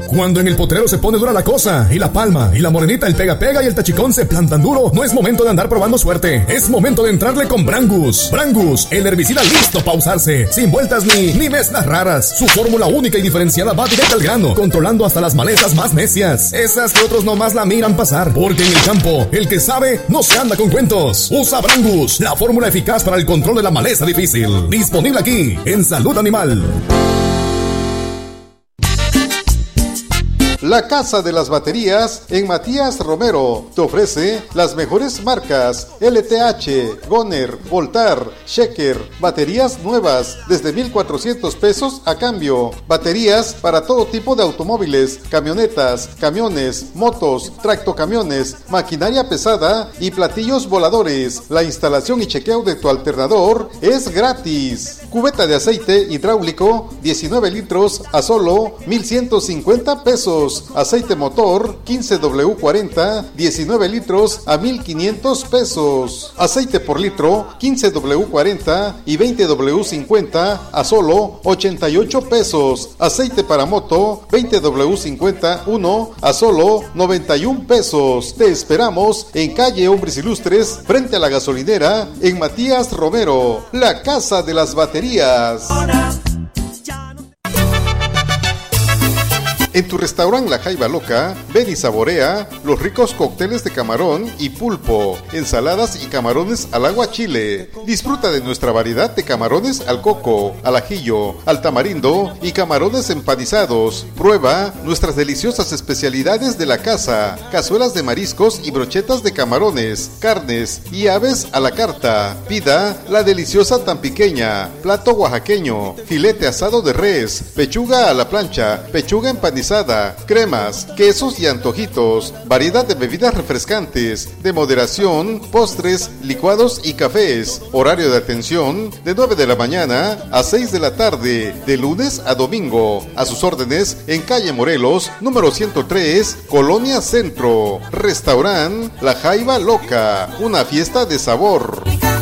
Cuando en el potrero se pone dura la cosa, y la palma, y la morenita, el pega-pega y el tachicón se plantan duro, no es momento de andar probando suerte. Es momento de entrarle con Brangus. Brangus, el herbicida listo para usarse, sin vueltas ni mezclas raras. Su fórmula única y diferenciada va directo al grano, controlando hasta las malezas más necias. Esas que otros nomás la miran pasar, porque en el campo, el que sabe no se anda con cuentos. Usa Brangus, la fórmula eficaz para el control de la maleza difícil. Disponible aquí, en Salud Animal. La Casa de las Baterías en Matías Romero te ofrece las mejores marcas LTH, Goner, Voltar, Shecker, baterías nuevas desde 1,400 pesos a cambio. Baterías para todo tipo de automóviles, camionetas, camiones, motos, tractocamiones, maquinaria pesada y platillos voladores. La instalación y chequeo de tu alternador es gratis. Cubeta de aceite hidráulico 19 litros a solo 1,150 pesos. Aceite motor 15W40 19 litros a 1,500 pesos. Aceite por litro 15W40 y 20W50 a solo 88 pesos. Aceite para moto 20W50 1 a solo 91 pesos. Te esperamos en calle Hombres Ilustres frente a la gasolinera en Matías Romero, la Casa de las Baterías. En tu restaurante La Jaiba Loca, ven y saborea los ricos cócteles de camarón y pulpo, ensaladas y camarones al agua chile. Disfruta de nuestra variedad de camarones al coco, al ajillo, al tamarindo y camarones empanizados. Prueba nuestras deliciosas especialidades de la casa, cazuelas de mariscos y brochetas de camarones, carnes y aves a la carta. Pida la deliciosa tampiqueña, plato oaxaqueño, filete asado de res, pechuga a la plancha, pechuga empanizada, cremas, quesos y antojitos, variedad de bebidas refrescantes, de moderación, postres, licuados y cafés. Horario de atención de 9 de la mañana a 6 de la tarde, de lunes a domingo. A sus órdenes en calle Morelos, número 103, Colonia Centro. Restaurant La Jaiba Loca, una fiesta de sabor.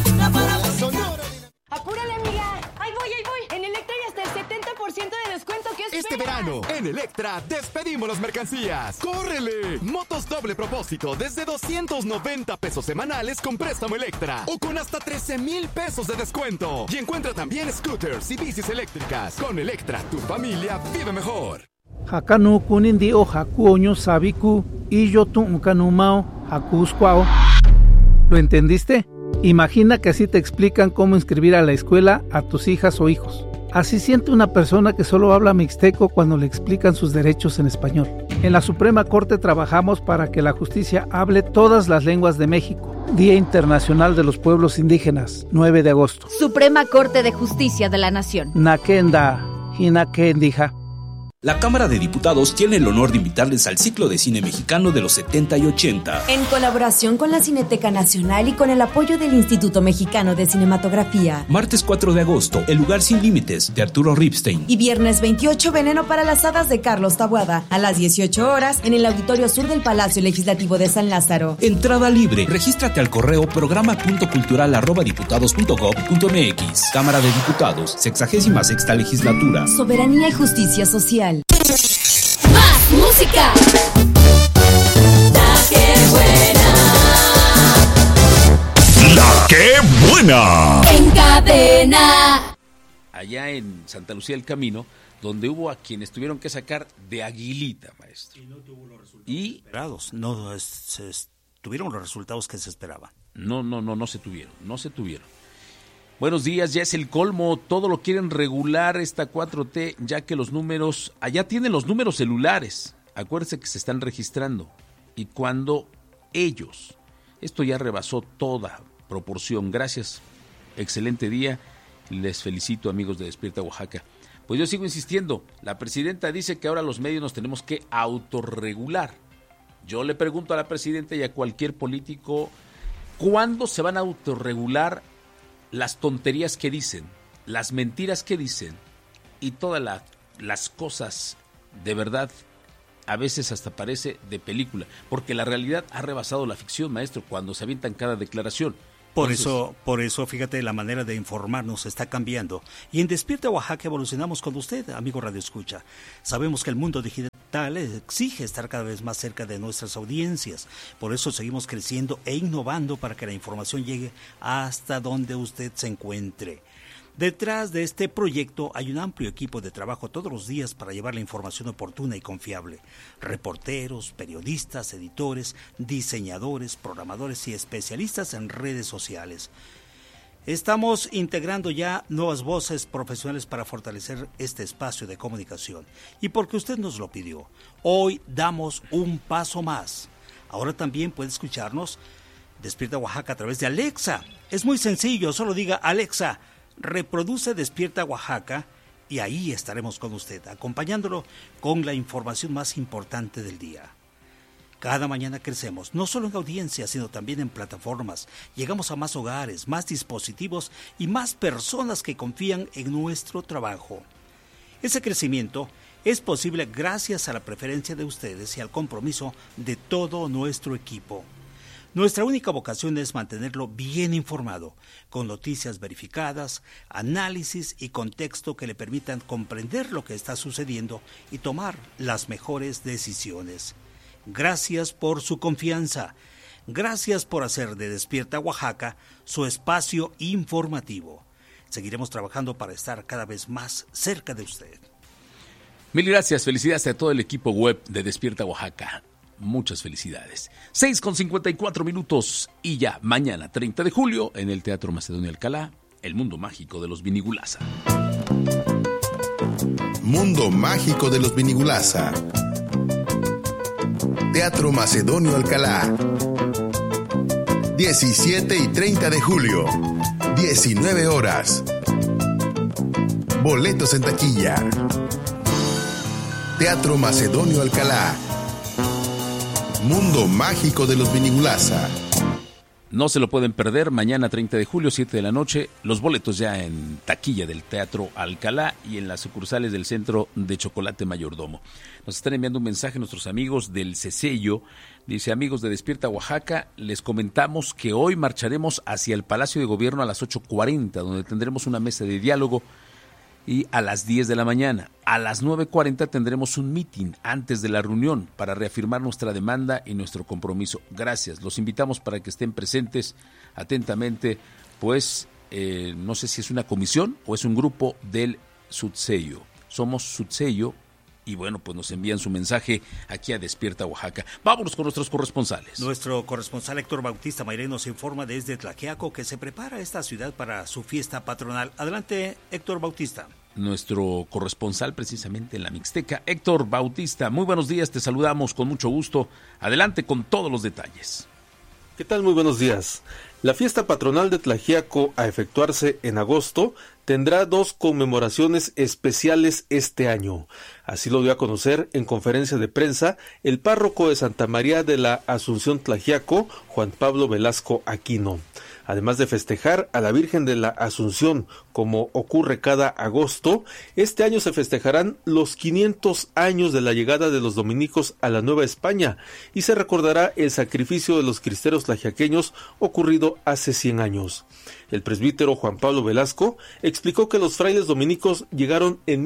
Este verano, en Electra, despedimos las mercancías. ¡Córrele! Motos doble propósito desde 290 pesos semanales con préstamo Electra o con hasta 13,000 pesos de descuento. Y encuentra también scooters y bicis eléctricas. Con Electra, tu familia vive mejor. Hakanu kunindi o hakuoño sabiku y yo tu unkanumao hakuskwao. ¿Lo entendiste? Imagina que así te explican cómo inscribir a la escuela a tus hijas o hijos. Así siente una persona que solo habla mixteco cuando le explican sus derechos en español. En la Suprema Corte trabajamos para que la justicia hable todas las lenguas de México. Día Internacional de los Pueblos Indígenas, 9 de agosto. Suprema Corte de Justicia de la Nación. Nakenda, Hinakendija. La Cámara de Diputados tiene el honor de invitarles al ciclo de cine mexicano de los 70 y 80. En colaboración con la Cineteca Nacional y con el apoyo del Instituto Mexicano de Cinematografía. Martes 4 de agosto, El lugar sin límites, de Arturo Ripstein. Y viernes 28, Veneno para las hadas, de Carlos Taboada, a las 18 horas, en el Auditorio Sur del Palacio Legislativo de San Lázaro. Entrada libre. Regístrate al correo programa.cultural@diputados.gov.mx. Cámara de Diputados, 66ª Legislatura. Soberanía y justicia social. ¡Más música! La que buena. La que buena. En cadena. Allá en Santa Lucía del Camino, donde hubo a quienes tuvieron que sacar de aguilita, maestro. Y no tuvo los resultados esperados. No tuvieron los resultados que se esperaban. No se tuvieron. Buenos días, ya es el colmo, todo lo quieren regular esta 4T, ya que los números, allá tienen los números celulares, acuérdense que se están registrando, y cuando ellos, esto ya rebasó toda proporción, gracias, excelente día, les felicito amigos de Despierta Oaxaca. Pues yo sigo insistiendo, la presidenta dice que ahora los medios nos tenemos que autorregular. Yo le pregunto a la presidenta y a cualquier político, ¿cuándo se van a autorregular las tonterías que dicen, las mentiras que dicen y todas las cosas de verdad? A veces hasta parece de película, porque la realidad ha rebasado la ficción, maestro, cuando se avientan cada declaración. Por eso, fíjate, la manera de informarnos está cambiando. Y en Despierta Oaxaca evolucionamos con usted, amigo Radio Escucha. Sabemos que el mundo digital exige estar cada vez más cerca de nuestras audiencias. Por eso seguimos creciendo e innovando para que la información llegue hasta donde usted se encuentre. Detrás de este proyecto hay un amplio equipo de trabajo todos los días para llevar la información oportuna y confiable. Reporteros, periodistas, editores, diseñadores, programadores y especialistas en redes sociales. Estamos integrando ya nuevas voces profesionales para fortalecer este espacio de comunicación. Y porque usted nos lo pidió, hoy damos un paso más. Ahora también puede escucharnos Despierta Oaxaca a través de Alexa. Es muy sencillo, solo diga Alexa, reproduce Despierta Oaxaca y ahí estaremos con usted, acompañándolo con la información más importante del día. Cada mañana crecemos, no solo en audiencia, sino también en plataformas. Llegamos a más hogares, más dispositivos y más personas que confían en nuestro trabajo. Ese crecimiento es posible gracias a la preferencia de ustedes y al compromiso de todo nuestro equipo. Nuestra única vocación es mantenerlo bien informado, con noticias verificadas, análisis y contexto que le permitan comprender lo que está sucediendo y tomar las mejores decisiones. Gracias por su confianza. Gracias por hacer de Despierta Oaxaca su espacio informativo. Seguiremos trabajando para estar cada vez más cerca de usted. Mil gracias, felicidades a todo el equipo web de Despierta Oaxaca. Muchas felicidades. 6:54 y ya mañana 30 de julio en el Teatro Macedonio Alcalá, el mundo mágico de los Vinigulaza. Mundo mágico de los Vinigulaza. Teatro Macedonio Alcalá. 17 y 30 de julio, 19 horas. Boletos en taquilla. Teatro Macedonio Alcalá. Mundo mágico de los Vinigulaza. No se lo pueden perder, mañana 30 de julio, 7 de la noche, los boletos ya en taquilla del Teatro Alcalá y en las sucursales del Centro de Chocolate Mayordomo. Nos están enviando un mensaje nuestros amigos del CECELLO. Dice, amigos de Despierta Oaxaca, les comentamos que hoy marcharemos hacia el Palacio de Gobierno a las 8:40, donde tendremos una mesa de diálogo. Y a las 10 de la mañana, a las 9:40 tendremos un meeting antes de la reunión para reafirmar nuestra demanda y nuestro compromiso. Gracias, los invitamos para que estén presentes atentamente, pues no sé si es una comisión o es un grupo del Sutsello. Somos Sutsello y bueno, pues nos envían su mensaje aquí a Despierta Oaxaca. Vámonos con nuestros corresponsales. Nuestro corresponsal Héctor Bautista Mayre nos informa desde Tlaxiaco que se prepara esta ciudad para su fiesta patronal. Adelante, Héctor Bautista. Nuestro corresponsal precisamente en la Mixteca, Héctor Bautista. Muy buenos días, te saludamos con mucho gusto. Adelante con todos los detalles. ¿Qué tal? Muy buenos días. La fiesta patronal de Tlaxiaco, a efectuarse en agosto, tendrá 2 conmemoraciones especiales este año. Así lo dio a conocer en conferencia de prensa el párroco de Santa María de la Asunción Tlaxiaco, Juan Pablo Velasco Aquino. Además de festejar a la Virgen de la Asunción, como ocurre cada agosto, este año se festejarán los 500 años de la llegada de los dominicos a la Nueva España y se recordará el sacrificio de los cristeros tlaxiaqueños ocurrido hace 100 años. El presbítero Juan Pablo Velasco explicó que los frailes dominicos llegaron en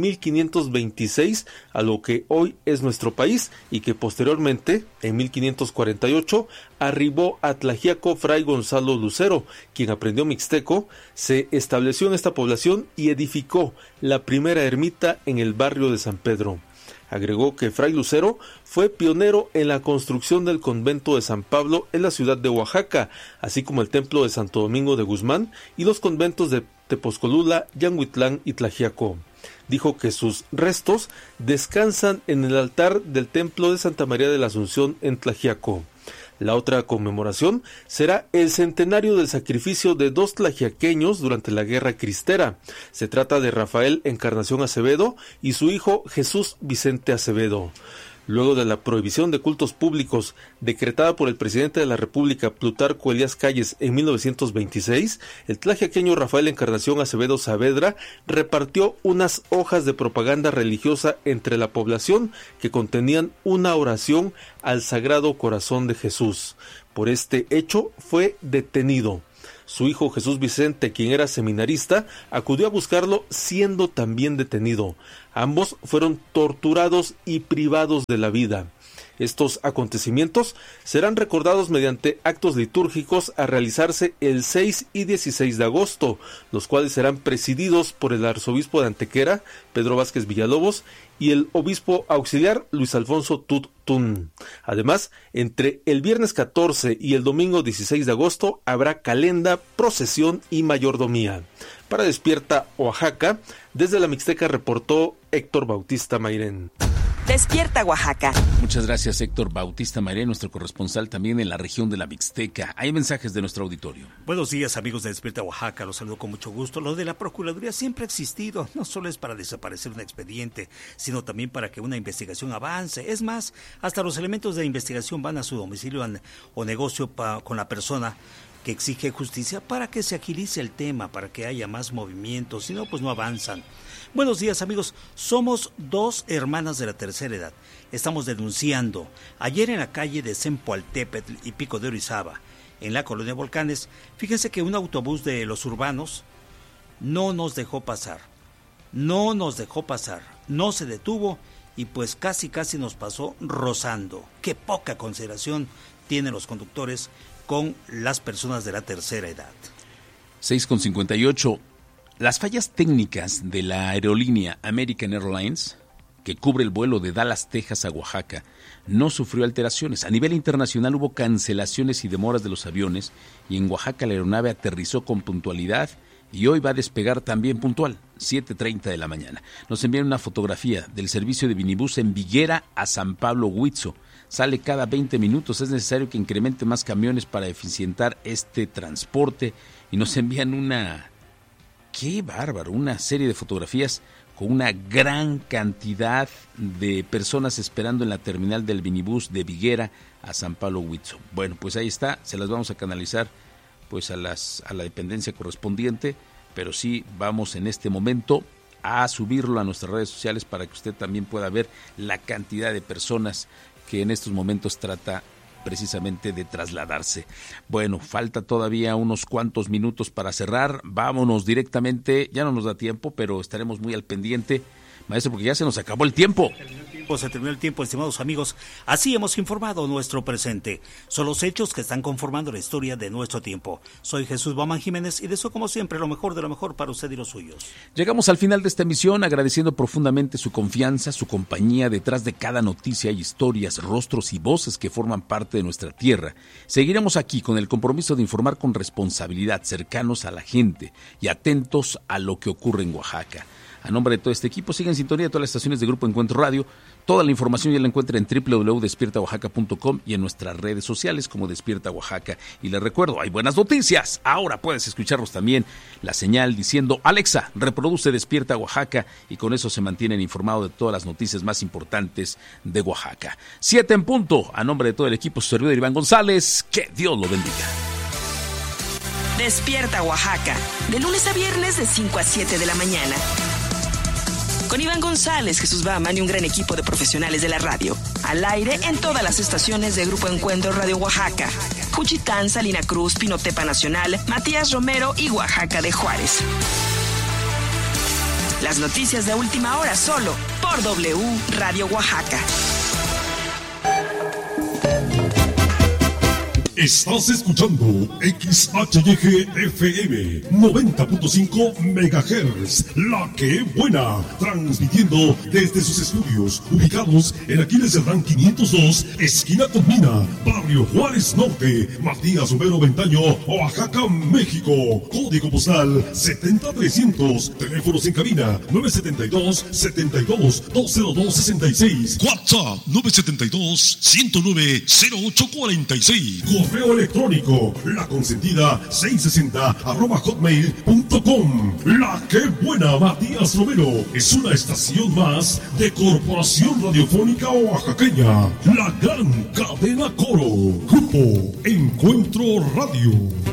1526 a lo que hoy es nuestro país y que posteriormente, en 1548, arribó a Tlaxiaco Fray Gonzalo Lucero, quien aprendió mixteco, se estableció en esta población y edificó la primera ermita en el barrio de San Pedro. Agregó que Fray Lucero fue pionero en la construcción del convento de San Pablo en la ciudad de Oaxaca, así como el templo de Santo Domingo de Guzmán y los conventos de Tepozcolula, Yanguitlán y Tlaxiaco. Dijo que sus restos descansan en el altar del templo de Santa María de la Asunción en Tlaxiaco. La otra conmemoración será el centenario del sacrificio de 2 tlaxiaqueños durante la Guerra Cristera. Se trata de Rafael Encarnación Acevedo y su hijo Jesús Vicente Acevedo. Luego de la prohibición de cultos públicos decretada por el presidente de la República, Plutarco Elías Calles, en 1926, el tlaxiaqueño Rafael Encarnación Acevedo Saavedra repartió unas hojas de propaganda religiosa entre la población que contenían una oración al Sagrado Corazón de Jesús. Por este hecho fue detenido. Su hijo Jesús Vicente, quien era seminarista, acudió a buscarlo siendo también detenido. Ambos fueron torturados y privados de la vida. Estos acontecimientos serán recordados mediante actos litúrgicos a realizarse el 6 y 16 de agosto, los cuales serán presididos por el arzobispo de Antequera, Pedro Vázquez Villalobos, y el obispo auxiliar Luis Alfonso Tuttún. Además, entre el viernes 14 y el domingo 16 de agosto habrá calenda, procesión y mayordomía. Para Despierta Oaxaca, desde la Mixteca reportó Héctor Bautista Mairén. Despierta Oaxaca. Muchas gracias, Héctor Bautista Mairén, nuestro corresponsal también en la región de la Mixteca. Hay mensajes de nuestro auditorio. Buenos días, amigos de Despierta Oaxaca, los saludo con mucho gusto. Lo de la Procuraduría siempre ha existido, no solo es para desaparecer un expediente, sino también para que una investigación avance. Es más, hasta los elementos de investigación van a su domicilio o negocio con la persona que exige justicia para que se agilice el tema, para que haya más movimiento, si no, pues no avanzan. Buenos días, amigos. Somos 2 hermanas de la tercera edad. Estamos denunciando. Ayer en la calle de Zempoaltépetl y Pico de Orizaba, en la colonia Volcanes, fíjense que un autobús de los urbanos no nos dejó pasar. No se detuvo y pues casi nos pasó rozando. Qué poca consideración tienen los conductores con las personas de la tercera edad. 6:58. Las fallas técnicas de la aerolínea American Airlines, que cubre el vuelo de Dallas, Texas a Oaxaca, no sufrió alteraciones. A nivel internacional hubo cancelaciones y demoras de los aviones y en Oaxaca la aeronave aterrizó con puntualidad y hoy va a despegar también puntual, 7:30 de la mañana. Nos envían una fotografía del servicio de minibús en Viguera a San Pablo Huitzo. Sale cada 20 minutos, es necesario que incremente más camiones para eficientar este transporte y nos envían una... ¡Qué bárbaro! Una serie de fotografías con una gran cantidad de personas esperando en la terminal del minibús de Viguera a San Pablo Huitzo. Bueno, pues ahí está, se las vamos a canalizar pues a la dependencia correspondiente, pero sí vamos en este momento a subirlo a nuestras redes sociales para que usted también pueda ver la cantidad de personas que en estos momentos trata precisamente de trasladarse. Bueno, falta todavía unos cuantos minutos para cerrar. Vámonos directamente, ya no nos da tiempo, pero estaremos muy al pendiente, maestro, porque ya se nos acabó el tiempo. Se terminó el tiempo, estimados amigos. Así hemos informado nuestro presente. Son los hechos que están conformando la historia de nuestro tiempo. Soy Jesús Bauman Jiménez y deseo como siempre lo mejor de lo mejor para usted y los suyos. Llegamos al final de esta emisión agradeciendo profundamente su confianza, su compañía detrás de cada noticia y historias, rostros y voces que forman parte de nuestra tierra. Seguiremos aquí con el compromiso de informar con responsabilidad, cercanos a la gente y atentos a lo que ocurre en Oaxaca. A nombre de todo este equipo, sigue en sintonía de todas las estaciones de Grupo Encuentro Radio. Toda la información ya la encuentra en www.despiertaoaxaca.com y en nuestras redes sociales como Despierta Oaxaca. Y les recuerdo, hay buenas noticias. Ahora puedes escucharlos también. La señal diciendo, Alexa, reproduce Despierta Oaxaca, y con eso se mantienen informados de todas las noticias más importantes de Oaxaca. 7 en punto. A nombre de todo el equipo, su servidor Iván González, que Dios lo bendiga. Despierta Oaxaca, de lunes a viernes de 5 a 7 de la mañana. Con Iván González, Jesús Bauman y un gran equipo de profesionales de la radio. Al aire en todas las estaciones de Grupo Encuentro Radio Oaxaca. Juchitán, Salina Cruz, Pinotepa Nacional, Matías Romero y Oaxaca de Juárez. Las noticias de última hora solo por W Radio Oaxaca. Estás escuchando XHYG-FM 90.5 MHz, La Que Buena, transmitiendo desde sus estudios ubicados en Aquiles Cerdán 502, esquina con Mina, Barrio Juárez Norte, Matías Romero Ventaño, Oaxaca, México. Código postal 70300, teléfonos en cabina 972-72-20266, WhatsApp 972-109-0846. Correo electrónico laconsentida660@hotmail.com. La Que Buena, Matías Romero, es una estación más de Corporación Radiofónica Oaxaqueña, la gran cadena Coro. Grupo Encuentro Radio.